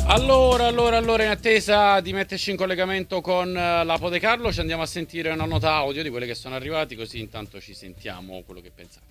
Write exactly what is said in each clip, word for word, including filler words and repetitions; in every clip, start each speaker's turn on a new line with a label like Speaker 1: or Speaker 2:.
Speaker 1: Allora, allora, allora, in attesa di metterci in collegamento con eh, Lapo De Carlo, ci andiamo a sentire una nota audio di quelle che sono arrivati, così intanto ci sentiamo quello che pensate.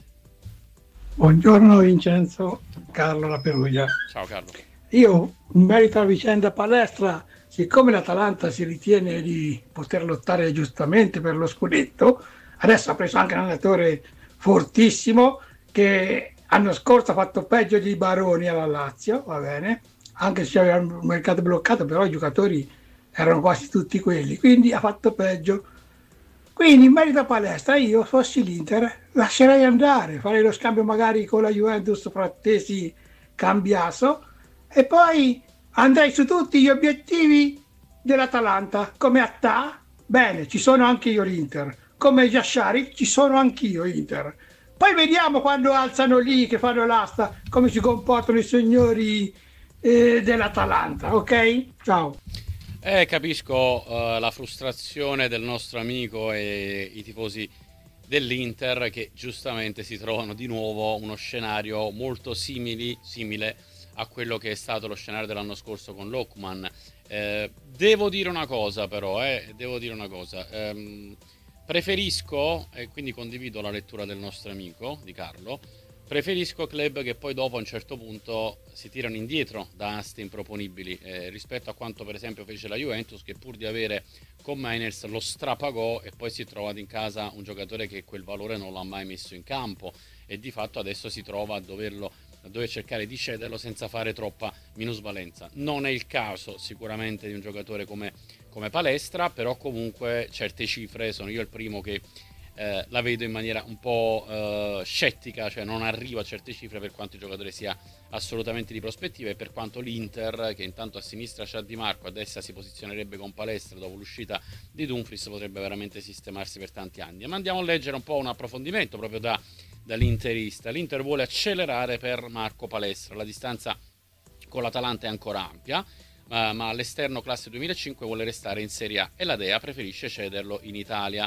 Speaker 2: Buongiorno Vincenzo, Carlo La Perugia.
Speaker 1: Ciao Carlo.
Speaker 2: Io, in merito alla vicenda palestra, siccome l'Atalanta si ritiene di poter lottare giustamente per lo scudetto, adesso ha preso anche un allenatore fortissimo che l'anno scorso ha fatto peggio di Baroni alla Lazio, va bene, anche se aveva un mercato bloccato, però i giocatori erano quasi tutti quelli, quindi ha fatto peggio. Quindi in merito a palestra, io fossi l'Inter, lascerei andare, farei lo scambio magari con la Juventus Frattesi Cambiaso e poi andrei su tutti gli obiettivi dell'Atalanta, come Attà, bene, ci sono anche io l'Inter, come Giasciari, ci sono anch'io Inter. Poi vediamo quando alzano lì, che fanno l'asta, come si comportano i signori eh, dell'Atalanta, ok? Ciao.
Speaker 1: Eh, capisco eh, la frustrazione del nostro amico e i tifosi dell'Inter che giustamente si trovano di nuovo uno scenario molto simili, simile a quello che è stato lo scenario dell'anno scorso con Lookman. Eh, devo dire una cosa però, eh, devo dire una cosa. Ehm, preferisco, e quindi condivido la lettura del nostro amico, di Carlo, preferisco club che poi dopo a un certo punto si tirano indietro da aste improponibili eh, rispetto a quanto per esempio fece la Juventus, che pur di avere con Mainers lo strapagò e poi si è trovato in casa un giocatore che quel valore non l'ha mai messo in campo e di fatto adesso si trova a doverlo a dover cercare di cederlo senza fare troppa minusvalenza. Non è il caso sicuramente di un giocatore come, come Palestra, però comunque certe cifre sono io il primo che eh, la vedo in maniera un po' eh, scettica, cioè non arriva a certe cifre per quanto il giocatore sia assolutamente di prospettiva e per quanto l'Inter, che intanto a sinistra c'ha Di Marco, a destra si posizionerebbe con Palestra dopo l'uscita di Dumfries, potrebbe veramente sistemarsi per tanti anni. Ma andiamo a leggere un po' un approfondimento proprio da, dall'interista. L'Inter vuole accelerare per Marco Palestra, la distanza con l'Atalanta è ancora ampia, ma, ma all'esterno classe duemilacinque vuole restare in Serie A e la Dea preferisce cederlo in Italia.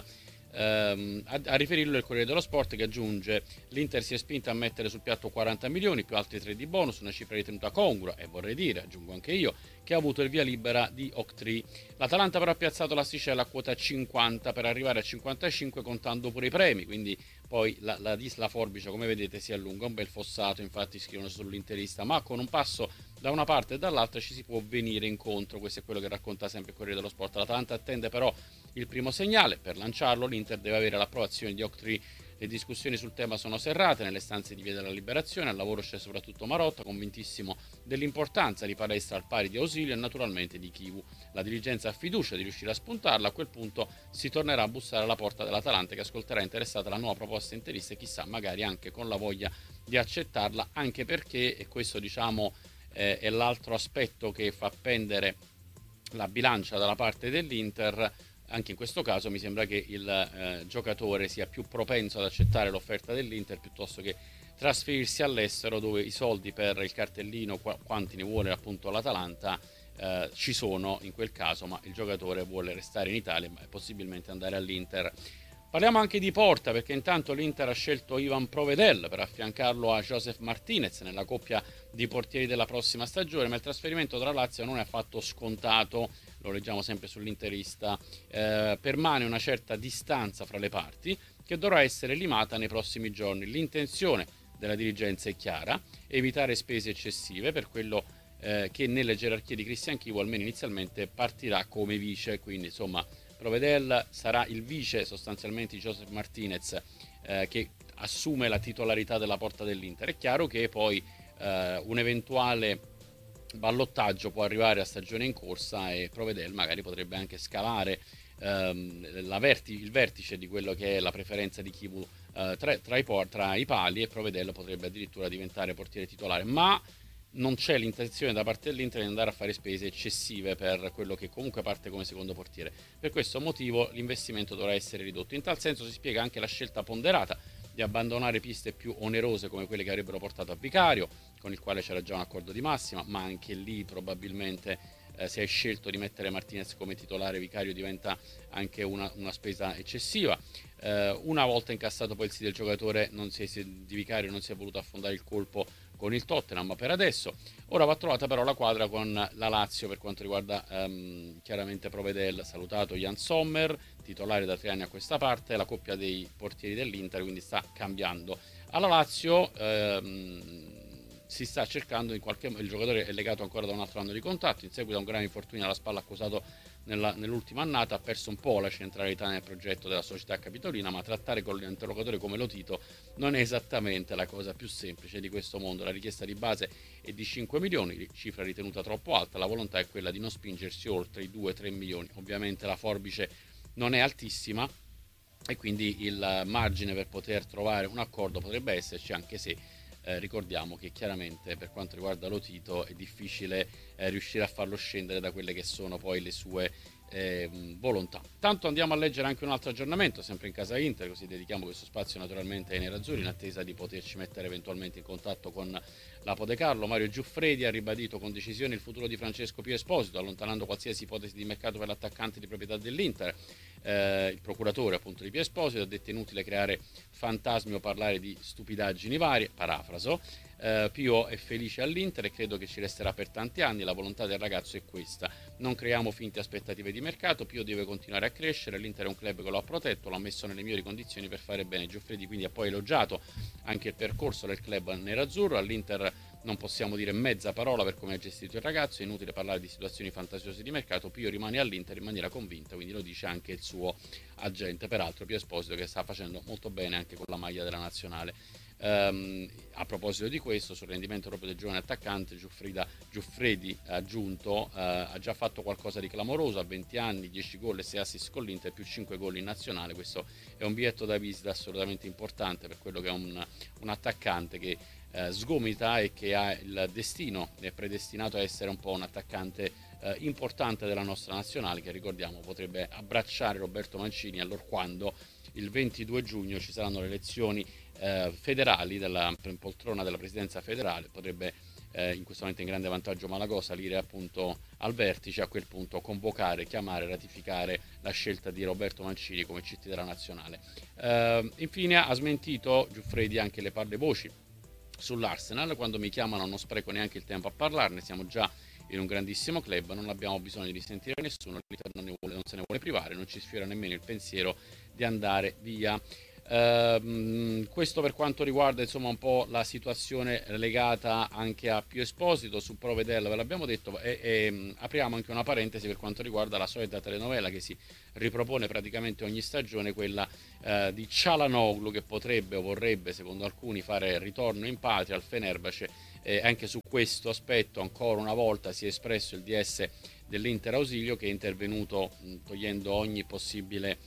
Speaker 1: Ehm, a, a riferirlo il Corriere dello Sport, che aggiunge: l'Inter si è spinta a mettere sul piatto quaranta milioni più altri tre di bonus, una cifra ritenuta congrua e vorrei dire, aggiungo anche io, che ha avuto il via libera di Octree. L'Atalanta però ha piazzato l'asticella a quota cinquanta per arrivare a cinquantacinque contando pure i premi, quindi poi la, la disla forbice come vedete si allunga, un bel fossato, infatti scrivono sull'interista, ma con un passo da una parte e dall'altra ci si può venire incontro. Questo è quello che racconta sempre il Corriere dello Sport. L'Atalanta attende però il primo segnale. Per lanciarlo l'Inter deve avere l'approvazione di Octree. Le discussioni sul tema sono serrate nelle stanze di Via della Liberazione. Al lavoro c'è soprattutto Marotta, convintissimo dell'importanza di Palestra al pari di Ausilio e naturalmente di Kivu. La dirigenza ha fiducia di riuscire a spuntarla. A quel punto si tornerà a bussare alla porta dell'Atalanta, che ascolterà interessata la nuova proposta interista e chissà magari anche con la voglia di accettarla, anche perché, e questo diciamo eh, è l'altro aspetto che fa pendere la bilancia dalla parte dell'Inter, anche in questo caso mi sembra che il eh, giocatore sia più propenso ad accettare l'offerta dell'Inter piuttosto che trasferirsi all'estero, dove i soldi per il cartellino, qu- quanti ne vuole appunto l'Atalanta, eh, ci sono in quel caso, ma il giocatore vuole restare in Italia e possibilmente andare all'Inter. Parliamo anche di porta, perché intanto l'Inter ha scelto Ivan Provedel per affiancarlo a Joseph Martinez nella coppia di portieri della prossima stagione, ma il trasferimento tra Lazio non è affatto scontato, lo leggiamo sempre sull'interista. Eh, permane una certa distanza fra le parti che dovrà essere limata nei prossimi giorni. L'intenzione della dirigenza è chiara: evitare spese eccessive, per quello eh, che nelle gerarchie di Christian Chivo almeno inizialmente partirà come vice, quindi insomma Provedel sarà il vice sostanzialmente di Joseph Martinez, eh, che assume la titolarità della porta dell'Inter. È chiaro che poi eh, un eventuale ballottaggio può arrivare a stagione in corsa e Provedel magari potrebbe anche scalare ehm, la verti- il vertice di quello che è la preferenza di Kivu eh, tra, tra, i por- tra i pali, e Provedel potrebbe addirittura diventare portiere titolare, ma non c'è l'intenzione da parte dell'Inter di andare a fare spese eccessive per quello che comunque parte come secondo portiere. Per questo motivo l'investimento dovrà essere ridotto. In tal senso si spiega anche la scelta ponderata di abbandonare piste più onerose come quelle che avrebbero portato a Vicario, con il quale c'era già un accordo di massima, ma anche lì probabilmente eh, se hai scelto di mettere Martinez come titolare, Vicario diventa anche una, una spesa eccessiva. Eh, una volta incassato poi il sì del giocatore, non si è, di Vicario non si è voluto affondare il colpo con il Tottenham per adesso. Ora va trovata però la quadra con la Lazio per quanto riguarda um, chiaramente Provedel, salutato Jan Sommer, titolare da tre anni a questa parte, la coppia dei portieri dell'Inter, quindi sta cambiando. Alla Lazio ehm, si sta cercando in qualche modo, il giocatore è legato ancora da un altro anno di contratto, in seguito a un grave infortunio alla spalla accusato nella, nell'ultima annata, ha perso un po' la centralità nel progetto della società capitolina, ma trattare con l'interlocutore come Lotito non è esattamente la cosa più semplice di questo mondo. La richiesta di base è di cinque milioni, cifra ritenuta troppo alta, la volontà è quella di non spingersi oltre i due tre milioni. Ovviamente la forbice non è altissima e quindi il margine per poter trovare un accordo potrebbe esserci, anche se eh, ricordiamo che chiaramente per quanto riguarda Lotito è difficile eh, riuscire a farlo scendere da quelle che sono poi le sue eh, volontà. Tanto andiamo a leggere anche un altro aggiornamento sempre in casa Inter, così dedichiamo questo spazio naturalmente ai nerazzurri in attesa di poterci mettere eventualmente in contatto con l'Apo De Carlo. Mario Giuffredi ha ribadito con decisione il futuro di Francesco Pio Esposito, allontanando qualsiasi ipotesi di mercato per l'attaccante di proprietà dell'Inter. Eh, il procuratore appunto di Pio Esposito ha detto inutile creare fantasmi o parlare di stupidaggini varie, parafraso. Uh, Pio è felice all'Inter e credo che ci resterà per tanti anni, la volontà del ragazzo è questa, non creiamo finte aspettative di mercato, Pio deve continuare a crescere, l'Inter è un club che lo ha protetto, l'ha messo nelle migliori condizioni per fare bene. Giuffredi quindi ha poi elogiato anche il percorso del club nerazzurro. All'Inter non possiamo dire mezza parola per come ha gestito il ragazzo, è inutile parlare di situazioni fantasiose di mercato, Pio rimane all'Inter in maniera convinta, quindi lo dice anche il suo agente, peraltro Pio Esposito che sta facendo molto bene anche con la maglia della nazionale. Um, a proposito di questo, sul rendimento proprio del giovane attaccante, Giuffrida, Giuffredi ha aggiunto uh, ha già fatto qualcosa di clamoroso, a venti anni, dieci gol e sei assist con l'Inter più cinque gol in nazionale. Questo è un biglietto da visita assolutamente importante per quello che è un, un attaccante che uh, sgomita e che ha il destino, è predestinato a essere un po' un attaccante uh, importante della nostra nazionale, che ricordiamo potrebbe abbracciare Roberto Mancini allorquando il ventidue giugno ci saranno le elezioni eh, federali della poltrona della presidenza federale. Potrebbe eh, in questo momento in grande vantaggio Malagò salire appunto al vertice, a quel punto convocare, chiamare, ratificare la scelta di Roberto Mancini come C T della nazionale. Eh, infine ha smentito Giuffredi anche le parle voci sull'Arsenal: quando mi chiamano non spreco neanche il tempo a parlarne, siamo già in un grandissimo club, non abbiamo bisogno di sentire nessuno, l'Inter non, ne vuole, non se ne vuole privare, non ci sfiora nemmeno il pensiero di andare via. Uh, questo per quanto riguarda insomma un po' la situazione legata anche a Pio Esposito. Su Provedel ve l'abbiamo detto, e, e um, apriamo anche una parentesi per quanto riguarda la solita telenovela che si ripropone praticamente ogni stagione, quella uh, di Çalhanoğlu, che potrebbe o vorrebbe secondo alcuni fare ritorno in patria al Fenerbahce. Eh, anche su questo aspetto ancora una volta si è espresso il D S dell'Inter Ausilio, che è intervenuto mh, togliendo ogni possibile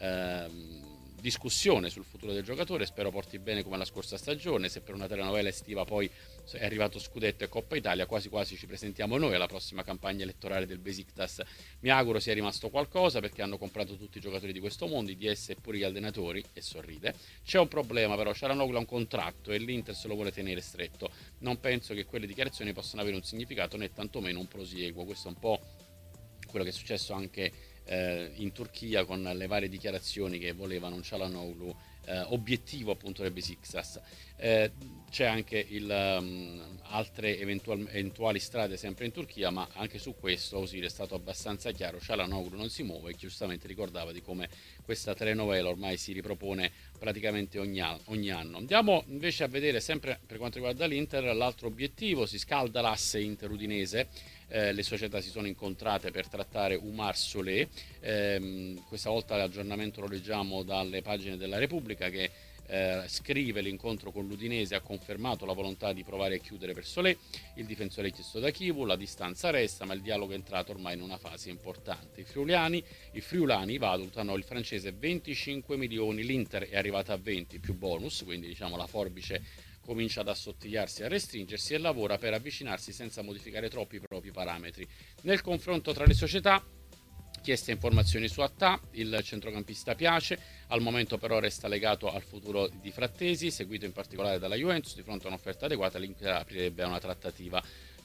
Speaker 1: uh, discussione sul futuro del giocatore. Spero porti bene come la scorsa stagione, se per una telenovela estiva poi è arrivato scudetto e Coppa Italia, quasi quasi ci presentiamo noi alla prossima campagna elettorale del Besiktas. Mi auguro sia rimasto qualcosa, perché hanno comprato tutti i giocatori di questo mondo, i D S e pure gli allenatori, e sorride. C'è un problema però, Çalhanoğlu ha un contratto e l'Inter se lo vuole tenere stretto, non penso che quelle dichiarazioni possano avere un significato né tantomeno un prosieguo. Questo è un po' quello che è successo anche Eh, in Turchia con le varie dichiarazioni che volevano un Çalhanoğlu eh, obiettivo appunto del Besiktas. Eh, c'è anche il, um, altre eventual, eventuali strade sempre in Turchia, ma anche su questo Ausilio è stato abbastanza chiaro: Çalhanoğlu non si muove, e giustamente ricordava di come questa telenovela ormai si ripropone praticamente ogni, anno, ogni anno. Andiamo invece a vedere, sempre per quanto riguarda l'Inter, l'altro obiettivo: si scalda l'asse Inter-Udinese. Eh, le società si sono incontrate per trattare Oumar Solé. Eh, questa volta l'aggiornamento lo leggiamo dalle pagine della Repubblica, che eh, scrive: l'incontro con l'Udinese ha confermato la volontà di provare a chiudere per Solé, il difensore è chiesto da Chivu, la distanza resta, ma il dialogo è entrato ormai in una fase importante. I friulani, i friulani valutano il francese venticinque milioni, l'Inter è arrivata a venti più bonus, quindi diciamo la forbice comincia ad assottigliarsi, a restringersi, e lavora per avvicinarsi senza modificare troppi i propri parametri. Nel confronto tra le società, chieste informazioni su Attà, il centrocampista piace, al momento però resta legato al futuro di Frattesi, seguito in particolare dalla Juventus. Di fronte a un'offerta adeguata l'Inter aprirebbe a una trattativa.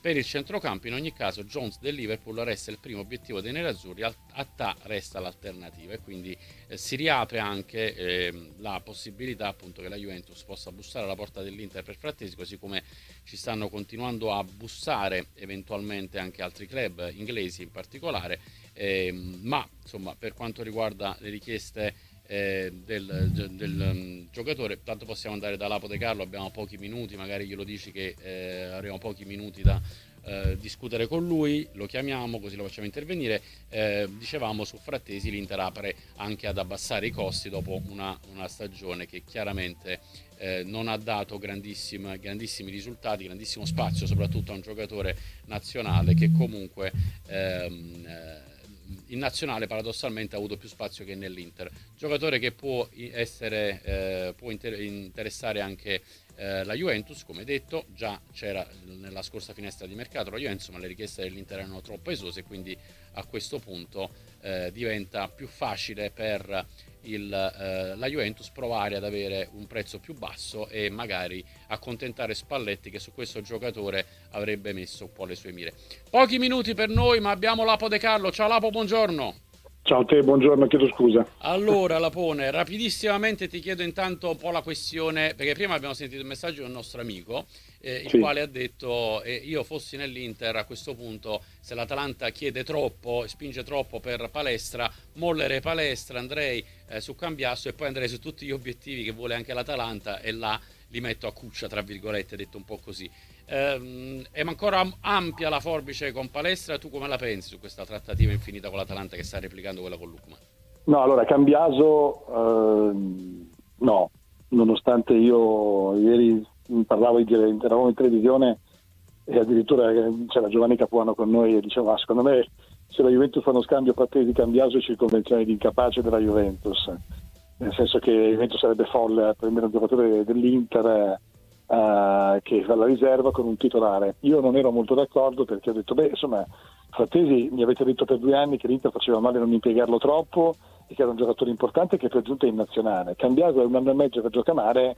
Speaker 1: Per il centrocampo, in ogni caso, Jones del Liverpool resta il primo obiettivo dei nerazzurri, a Ta resta l'alternativa, e quindi eh, si riapre anche eh, la possibilità appunto che la Juventus possa bussare alla porta dell'Inter per Frattesi, così come ci stanno continuando a bussare eventualmente anche altri club inglesi in particolare, eh, ma insomma per quanto riguarda le richieste eh, del, del, del um, giocatore, tanto possiamo andare da Lapo De Carlo, abbiamo pochi minuti, magari glielo dici che eh, avremo pochi minuti da eh, discutere con lui, lo chiamiamo così lo facciamo intervenire. Eh, dicevamo su Frattesi, l'Inter apre anche ad abbassare i costi dopo una, una stagione che chiaramente eh, non ha dato grandissimi, grandissimi risultati, grandissimo spazio soprattutto a un giocatore nazionale che comunque ehm, eh, in nazionale paradossalmente ha avuto più spazio che nell'Inter, giocatore che può essere eh, può inter- interessare anche eh, la Juventus, come detto, già c'era nella scorsa finestra di mercato la Juventus, ma le richieste dell'Inter erano troppo esose, quindi a questo punto eh, diventa più facile per il, eh, la Juventus provare ad avere un prezzo più basso e magari accontentare Spalletti, che su questo giocatore avrebbe messo un po' le sue mire. Pochi minuti per noi, ma abbiamo Lapo De Carlo. Ciao Lapo, buongiorno.
Speaker 3: Ciao a te, buongiorno, chiedo scusa.
Speaker 1: Allora Lapone, rapidissimamente ti chiedo intanto un po' la questione, perché prima abbiamo sentito il messaggio di un nostro amico eh, il
Speaker 3: sì.
Speaker 1: quale ha detto eh, io fossi nell'Inter a questo punto, se l'Atalanta chiede troppo, spinge troppo per Palestra, mollerei Palestra, andrei eh, su Cambiasso e poi andrei su tutti gli obiettivi che vuole anche l'Atalanta e là li metto a cuccia, tra virgolette, detto un po' così. Eh, è ancora ampia la forbice con Palestra, tu come la pensi su questa trattativa infinita con l'Atalanta che sta replicando quella con Lukman?
Speaker 3: No, allora Cambiaso eh, no, nonostante io ieri parlavo di eravamo in televisione e addirittura c'era Giovanni Capuano con noi e diceva: secondo me se la Juventus fa uno scambio Frattesi Cambiaso c'è convenzione di incapace della Juventus, nel senso che la Juventus sarebbe folle a prendere un giocatore dell'Inter uh, che fa la riserva con un titolare. Io non ero molto d'accordo, perché ho detto beh insomma Frattesi mi avete detto per due anni che l'Inter faceva male a non impiegarlo troppo e che era un giocatore importante che per giunta è in nazionale. Cambiaso è un anno e mezzo che gioca male,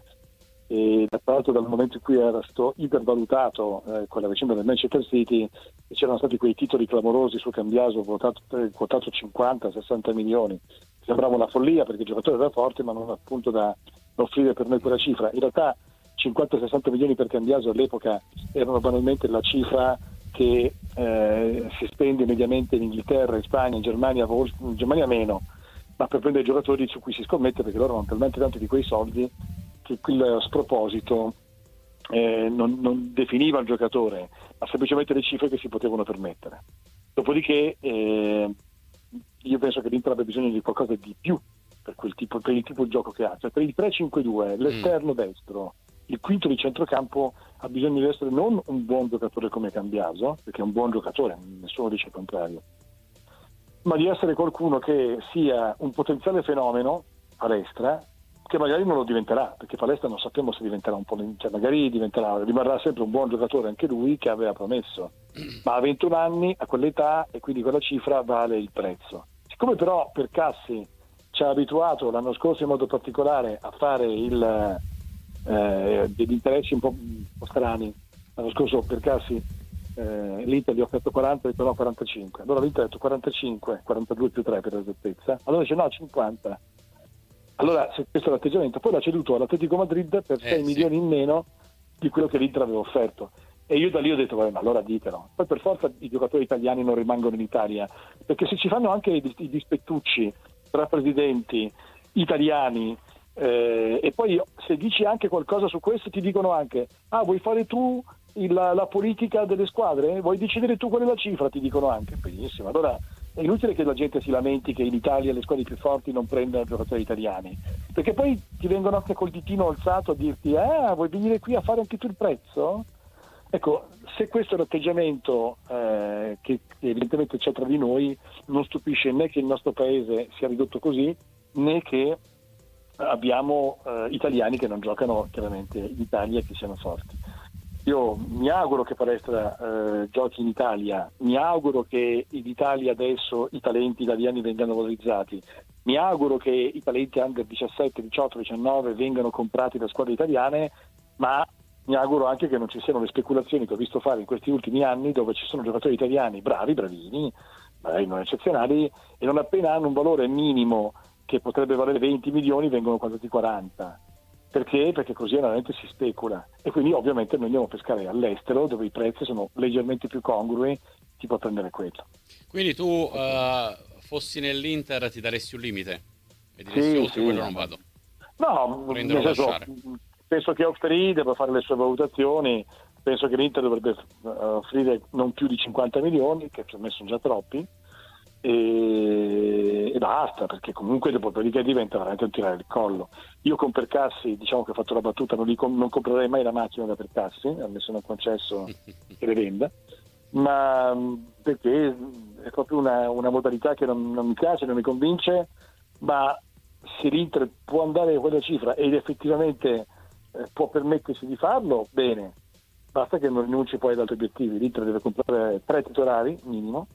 Speaker 3: e tra l'altro dal momento in cui era stato ipervalutato eh, con la vicenda del Manchester City, e c'erano stati quei titoli clamorosi su Cambiaso quotato, quotato cinquanta sessanta milioni, sembrava una follia perché il giocatore era forte ma non appunto da offrire per noi quella cifra. In realtà cinquanta sessanta milioni per Cambiaso all'epoca erano banalmente la cifra che eh, si spende mediamente in Inghilterra, in Spagna, in Germania, in Germania meno, ma per prendere giocatori su cui si scommette, perché loro hanno talmente tanti di quei soldi che quel sproposito eh, non, non definiva il giocatore, ma semplicemente le cifre che si potevano permettere. Dopodiché eh, io penso che l'Inter abbia bisogno di qualcosa di più per quel tipo, per il tipo di gioco che ha, cioè per il tre cinque due l'esterno mm. destro, il quinto di centrocampo ha bisogno di essere non un buon giocatore come Cambiaso, perché è un buon giocatore, nessuno dice il contrario, ma di essere qualcuno che sia un potenziale fenomeno, Palestra, che magari non lo diventerà, perché Palestra non sappiamo se diventerà un po', cioè magari diventerà, rimarrà sempre un buon giocatore anche lui, che aveva promesso, ma a ventuno anni, a quell'età e quindi quella cifra vale il prezzo. Siccome però Percassi ci ha abituato l'anno scorso in modo particolare a fare il eh, degli interessi un po', un po' strani, l'anno scorso Percassi eh, l'Inter gli ha offerto quaranta, ha detto no quarantacinque, allora l'Inter ha detto quarantacinque, quarantadue più tre per esattezza, allora dice no cinquanta. Allora, se questo è l'atteggiamento, poi l'ha ceduto all'Atletico Madrid per sei
Speaker 1: eh,
Speaker 3: milioni
Speaker 1: sì.
Speaker 3: in meno di quello che l'Inter aveva offerto. E io da lì ho detto, vabbè, ma allora ditelo. Poi per forza i giocatori italiani non rimangono in Italia, perché se ci fanno anche i, i dispettucci tra presidenti italiani, eh, e poi se dici anche qualcosa su questo ti dicono anche, ah, vuoi fare tu il, la, la politica delle squadre? Vuoi decidere tu qual è la cifra? Ti dicono anche. Benissimo, allora è inutile che la gente si lamenti che in Italia le squadre più forti non prendono giocatori italiani, perché poi ti vengono anche col ditino alzato a dirti ah, vuoi venire qui a fare anche tu il prezzo? Ecco, se questo è l'atteggiamento eh, che evidentemente c'è tra di noi, non stupisce né che il nostro paese sia ridotto così, né che abbiamo eh, italiani che non giocano chiaramente in Italia e che siano forti. Io mi auguro che Palestra eh, giochi in Italia, mi auguro che in Italia adesso i talenti italiani vengano valorizzati, mi auguro che i talenti under diciassette, diciotto, diciannove vengano comprati da squadre italiane, ma mi auguro anche che non ci siano le speculazioni che ho visto fare in questi ultimi anni, dove ci sono giocatori italiani bravi, bravini, magari non eccezionali, e non appena hanno un valore minimo che potrebbe valere venti milioni vengono quasi quaranta. Perché? Perché così veramente si specula, e quindi ovviamente noi andiamo a pescare all'estero dove i prezzi sono leggermente più congrui, si può prendere quello.
Speaker 1: Quindi tu uh, fossi nell'Inter ti daresti un limite e diresti
Speaker 3: Sì,
Speaker 1: oltre
Speaker 3: sì,
Speaker 1: quello
Speaker 3: no,
Speaker 1: non vado.
Speaker 3: No,
Speaker 1: Prendere o
Speaker 3: nel senso,
Speaker 1: lasciare.
Speaker 3: penso che offrire debba fare le sue valutazioni, penso che l'Inter dovrebbe offrire non più di cinquanta milioni, che per me sono già troppi, e, e basta, perché comunque dopodiché diventa veramente un tirare il collo. Io con Percassi, diciamo che ho fatto la battuta, non, li com- non comprerei mai la macchina da Percassi, a me sono concesso che le venda, ma perché è proprio una, una modalità che non, non mi piace, non mi convince, ma se l'Inter può andare a quella cifra ed effettivamente eh, può permettersi di farlo, bene, basta che non rinunci poi ad altri obiettivi. L'Inter deve comprare tre titolari minimo,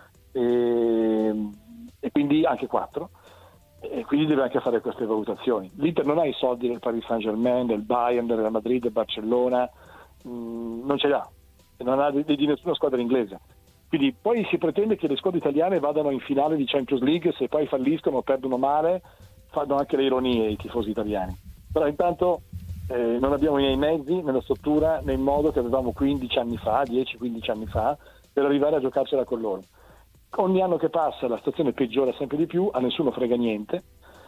Speaker 3: e, e quindi anche quattro, e quindi deve anche fare queste valutazioni. L'Inter non ha i soldi del Paris Saint-Germain, del Bayern, del Real Madrid, del Barcellona, mh, non ce li ha, non ha di, di nessuna squadra inglese. Quindi poi si pretende che le squadre italiane vadano in finale di Champions League, se poi falliscono o perdono male fanno anche le ironie i tifosi italiani, però intanto eh, non abbiamo né i mezzi, né la struttura, né il modo che avevamo quindici anni fa, dieci quindici anni fa, per arrivare a giocarcela con loro. Ogni anno che passa la situazione peggiora sempre di più, a nessuno frega niente,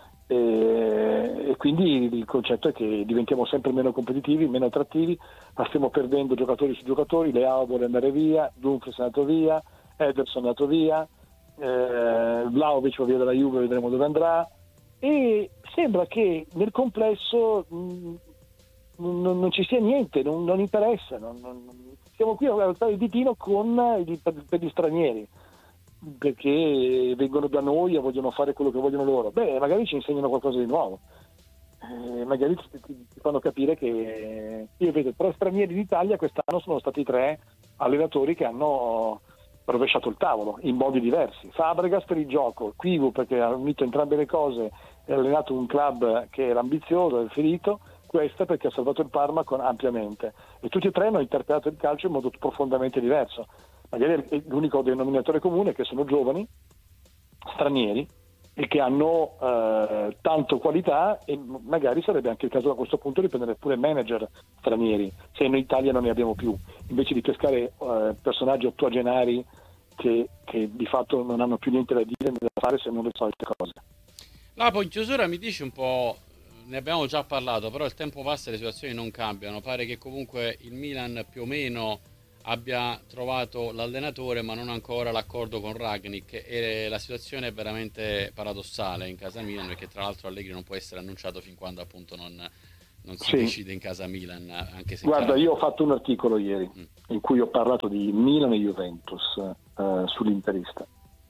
Speaker 3: e, e quindi il concetto è che diventiamo sempre meno competitivi, meno attrattivi, ma stiamo perdendo giocatori su giocatori. Leao vuole andare via, Dumfries è andato via, Ederson è andato via, eh, Vlahovic va via dalla Juve, vedremo dove andrà, e sembra che nel complesso mh, non, non ci sia niente, non, non interessa, non, non, siamo qui a alzare il ditino con i, per, per gli stranieri, perché vengono da noi e vogliono fare quello che vogliono loro. Beh, magari ci insegnano qualcosa di nuovo, eh, magari ti, ti, ti fanno capire che io vedo tre stranieri in Italia quest'anno, sono stati tre allenatori che hanno rovesciato il tavolo in modi diversi. Fabregas per il gioco, Quivu perché ha unito entrambe le cose e ha allenato un club che era ambizioso e finito, questa perché ha salvato il Parma con, ampiamente, e tutti e tre hanno interpretato il calcio in modo profondamente diverso. Magari l'unico denominatore comune è che sono giovani, stranieri, e che hanno eh, tanto qualità, e magari sarebbe anche il caso a questo punto di prendere pure manager stranieri, se in Italia non ne abbiamo più, invece di pescare eh, personaggi ottuagenari che, che di fatto non hanno più niente da dire né da fare se non le solite cose.
Speaker 1: Lapo, in chiusura mi dici un po', ne abbiamo già parlato, però il tempo passa e le situazioni non cambiano. Pare che comunque il Milan più o meno abbia trovato l'allenatore ma non ancora l'accordo con Rangnick, e la situazione è veramente paradossale in casa Milan, perché tra l'altro Allegri non può essere annunciato fin quando appunto non, non si
Speaker 3: sì.
Speaker 1: decide in casa Milan, anche se
Speaker 3: guarda
Speaker 1: chiaramente...
Speaker 3: io ho fatto un articolo ieri mm. in cui ho parlato di Milan e Juventus eh, sull'Interista,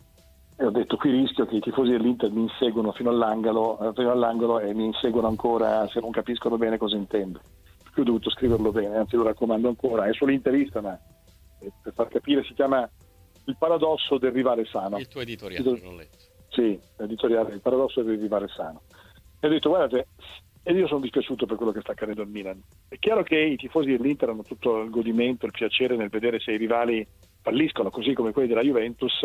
Speaker 3: e ho detto qui rischio che i tifosi dell'Inter mi inseguono fino all'angolo, eh, fino all'angolo e mi inseguono ancora se non capiscono bene cosa intendo. Ho dovuto scriverlo bene, anzi lo raccomando ancora, è sull'Interista, ma per far capire si chiama Il paradosso del rivale sano.
Speaker 1: Il tuo editoriale, l'ho letto.
Speaker 3: Sì, l'editoriale Il paradosso del rivale sano. E ho detto guardate, e io sono dispiaciuto per quello che sta accadendo al Milan. È chiaro che i tifosi dell'Inter hanno tutto il godimento, il piacere nel vedere se i rivali falliscono, così come quelli della Juventus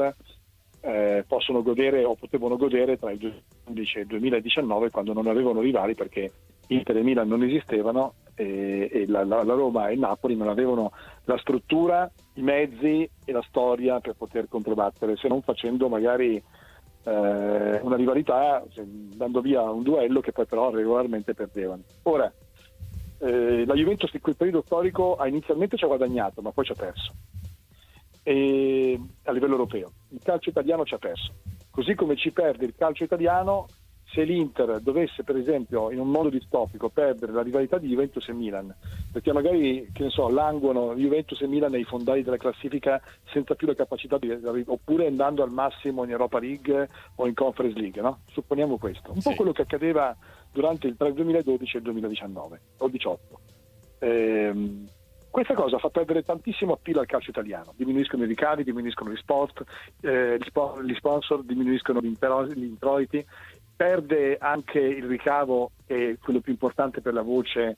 Speaker 3: eh, possono godere o potevano godere tra il duemilaundici e il duemiladiciannove, quando non avevano rivali perché Inter e Milan non esistevano, e, e la, la, la Roma e il Napoli non avevano la struttura, i mezzi e la storia per poter controbattere, se non facendo magari eh, una rivalità, dando via un duello che poi però regolarmente perdevano. Ora eh, la Juventus in quel periodo storico ha inizialmente ci ha guadagnato, ma poi ci ha perso, e a livello europeo il calcio italiano ci ha perso, così come ci perde il calcio italiano se l'Inter dovesse, per esempio, in un modo distopico perdere la rivalità di Juventus e Milan, perché magari, che ne so, languono Juventus e Milan nei fondali della classifica senza più la capacità di, oppure andando al massimo in Europa League o in Conference League, no? Supponiamo questo, un sì. po' quello che accadeva durante il, tra il duemiladodici e il duemiladiciannove o diciotto. Ehm, Questa cosa fa perdere tantissimo appeal al calcio italiano, diminuiscono i ricavi, diminuiscono gli sport, eh, gli, spo- gli sponsor, diminuiscono gli, impero- gli introiti, perde anche il ricavo, che è quello più importante per la voce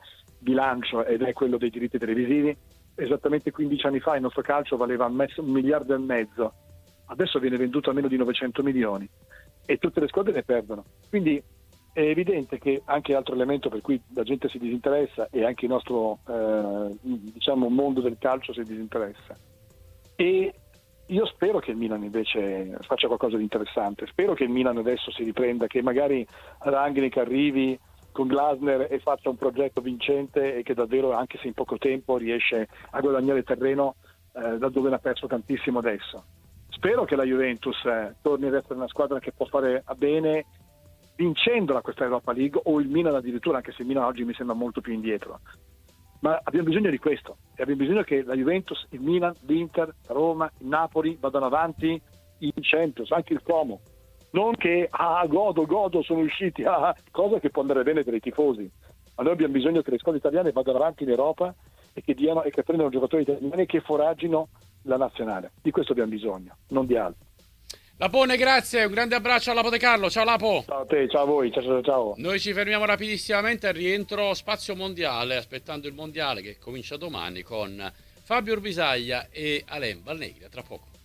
Speaker 3: bilancio ed è quello dei diritti televisivi. Esattamente quindici anni fa il nostro calcio valeva un miliardo e mezzo, adesso viene venduto a meno di novecento milioni e tutte le squadre ne perdono. Quindi è evidente che anche altro elemento per cui la gente si disinteressa e anche il nostro eh, diciamo mondo del calcio si disinteressa. E io spero che il Milan invece faccia qualcosa di interessante, spero che il Milan adesso si riprenda, che magari Rangnick arrivi con Glasner e faccia un progetto vincente e che davvero, anche se in poco tempo, riesce a guadagnare terreno eh, da dove ne ha perso tantissimo adesso. Spero che la Juventus eh, torni ad essere una squadra che può fare bene vincendola questa Europa League, o il Milan addirittura, anche se il Milan oggi mi sembra molto più indietro. Ma abbiamo bisogno di questo, e abbiamo bisogno che la Juventus, il Milan, l'Inter, Roma, il Napoli vadano avanti in Champions, anche il Como. Non che, ah, godo, godo, sono usciti, ah, cosa che può andare bene per i tifosi. Ma noi abbiamo bisogno che le squadre italiane vadano avanti in Europa e che diano e che prendano giocatori italiani e che foraggino la nazionale. Di questo abbiamo bisogno, non di altro.
Speaker 1: Lapone, grazie, un grande abbraccio a Lapo De Carlo, ciao Lapo.
Speaker 3: Ciao a te, ciao a voi, ciao ciao ciao.
Speaker 1: Noi ci fermiamo rapidissimamente al rientro spazio mondiale, aspettando il mondiale che comincia domani con Fabio Urbisaglia e Alain Valneglia, tra poco.